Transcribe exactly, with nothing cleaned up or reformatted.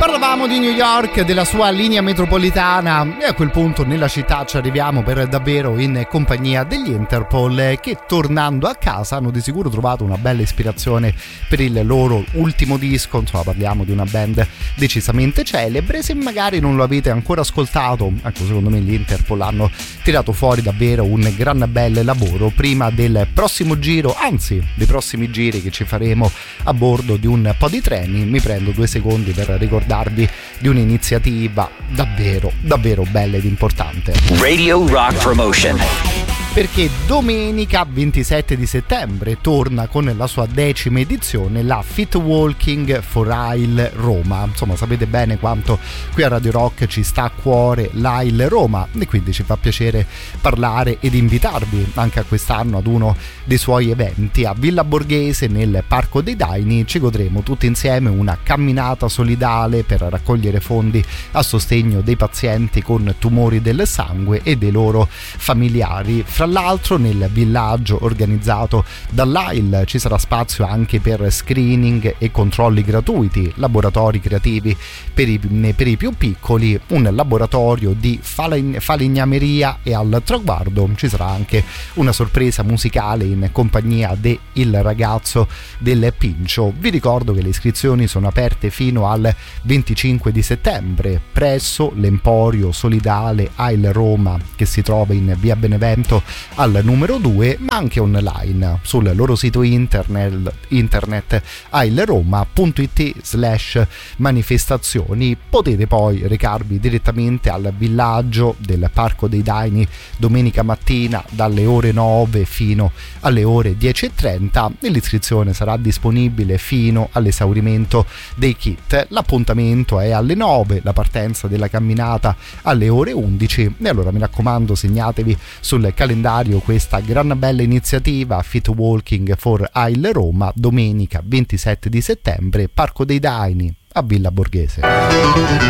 Parlavamo di New York, della sua linea metropolitana, e a quel punto nella città ci arriviamo per davvero in compagnia degli Interpol, che tornando a casa hanno di sicuro trovato una bella ispirazione per il loro ultimo disco. Insomma, parliamo di una band decisamente celebre. Se magari non lo avete ancora ascoltato, ecco, secondo me gli Interpol hanno tirato fuori davvero un gran bel lavoro prima del prossimo giro, anzi dei prossimi giri che ci faremo a bordo di un po' di treni. Mi prendo due secondi per ricordare di un'iniziativa davvero davvero bella ed importante. Radio Rock Promotion. Perché domenica ventisette di settembre torna con la sua decima edizione la Fit Walking for Aisle Roma. Insomma, sapete bene quanto qui a Radio Rock ci sta a cuore l'Aisle Roma, e quindi ci fa piacere parlare ed invitarvi anche a quest'anno ad uno dei suoi eventi a Villa Borghese nel Parco dei Daini. Ci godremo tutti insieme una camminata solidale per raccogliere fondi a sostegno dei pazienti con tumori del sangue e dei loro familiari. Tra l'altro nel villaggio organizzato dall'A I L ci sarà spazio anche per screening e controlli gratuiti, laboratori creativi per i, per i più piccoli, un laboratorio di falegnameria, e al traguardo ci sarà anche una sorpresa musicale in compagnia de Il Ragazzo del Pincio. Vi ricordo che le iscrizioni sono aperte fino al venticinque di settembre presso l'Emporio Solidale A I L Roma, che si trova in via Benevento al numero due, ma anche online sul loro sito internet internet ailroma punto it slash manifestazioni. Potete poi recarvi direttamente al villaggio del Parco dei Daini domenica mattina dalle ore nove fino alle ore dieci e trenta, e l'iscrizione sarà disponibile fino all'esaurimento dei kit. L'appuntamento è alle nove, la partenza della camminata alle ore undici, e allora mi raccomando, segnatevi sul calendario questa gran bella iniziativa Fit Walking for Aisle Roma, domenica ventisette di settembre, Parco dei Daini a Villa Borghese.